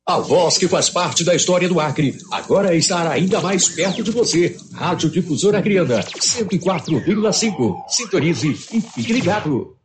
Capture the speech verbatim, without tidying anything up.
A voz que faz parte da história do Acre, agora estará ainda mais perto de você. Rádio Difusora Acreana, cento e quatro vírgula cinco. Sintonize e fique ligado.